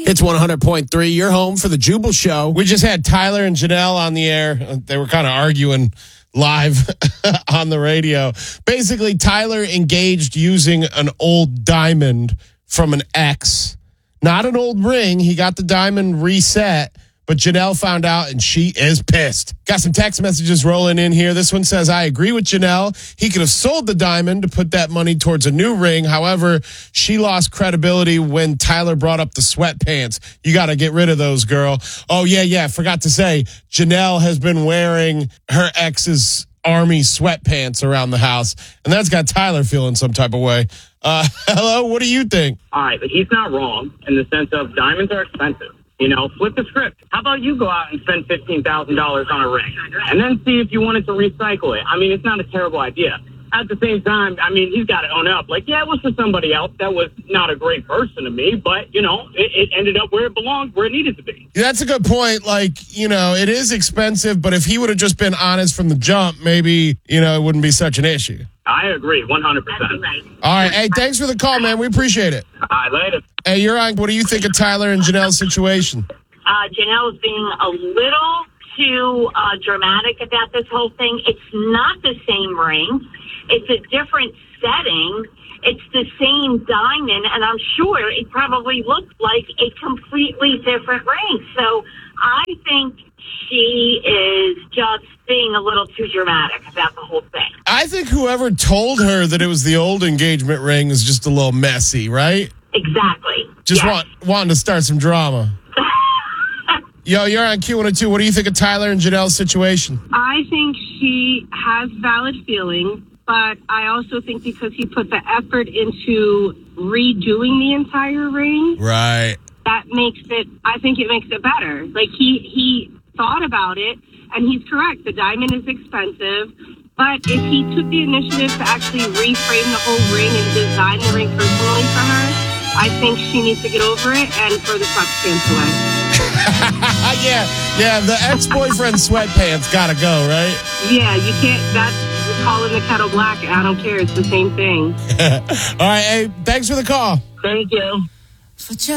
It's 100.3. You're home for the Jubal Show. We just had Tyler and Janelle on the air. They were kind of arguing live on the radio. Basically, Tyler engaged using an old diamond from an ex. Not an old ring. He got the diamond reset. But Janelle found out, and she is pissed. Got some text messages rolling in here. This one says, I agree with Janelle. He could have sold the diamond to put that money towards a new ring. However, she lost credibility when Tyler brought up the sweatpants. You got to get rid of those, girl. Oh, yeah. Forgot to say, Janelle has been wearing her ex's army sweatpants around the house, and that's got Tyler feeling some type of way. Hello, what do you think? All right, but he's not wrong in the sense of diamonds are expensive. You know, flip the script. How about you go out and spend $15,000 on a ring and then see if you wanted to recycle it? I mean, it's not a terrible idea. At the same time, I mean, he's got to own up. Like, yeah, it was for somebody else that was not a great person to me, but, you know, it ended up where it belonged, where it needed to be. That's a good point. Like, you know, it is expensive, but if he would have just been honest from the jump, maybe, you know, it wouldn't be such an issue. I agree, 100%. All right. Hey, thanks for the call, man. We appreciate it. All right, later. Hey, you're on. What do you think of Tyler and Janelle's situation? Janelle is being a little too dramatic about this whole thing. It's not the same ring. It's a different setting. It's the same diamond, and I'm sure it probably looked like a completely different ring. So I think she is just being a little too dramatic about the whole thing. I think whoever told her that it was the old engagement ring is just a little messy, right? Exactly. Just yes. wanting to start some drama. Yo, you're on Q102. What do you think of Tyler and Janelle's situation? I think she has valid feelings, but I also think because he put the effort into redoing the entire ring, right, that makes it, I think it makes it better. Like, he thought about it, and he's correct. The diamond is expensive, but if he took the initiative to actually reframe the whole ring and design the ring personally for her, I think she needs to get over it and throw the sweatpants away. yeah, the ex-boyfriend sweatpants gotta go, right? Yeah, you can't, that's calling the kettle black. I don't care, it's the same thing. All right, hey, thanks for the call. Thank you.